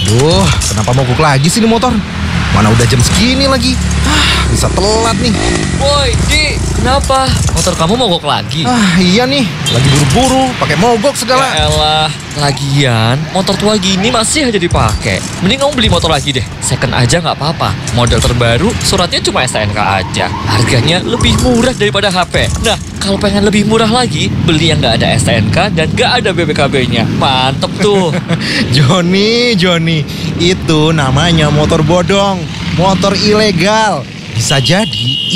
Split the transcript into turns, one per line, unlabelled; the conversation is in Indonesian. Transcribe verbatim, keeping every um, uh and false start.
Duh, kenapa mogok lagi sih ini motor? Mana udah jam segini lagi? Ah, bisa telat nih.
Woi, Di, kenapa? Motor kamu mogok lagi?
Ah, iya nih, lagi buru-buru, pakai mogok segala.
Ya elah, lagian motor tua gini masih aja dipakai. Mending kamu beli motor lagi deh, second aja nggak apa-apa. Model terbaru, suratnya cuma S T N K aja. Harganya lebih murah daripada H P. Nah, kalau pengen lebih murah lagi, beli yang nggak ada S T N K dan nggak ada B P K B-nya. Mantep tuh.
Joni, Joni, itu namanya motor bodong, motor ilegal. Bisa jadi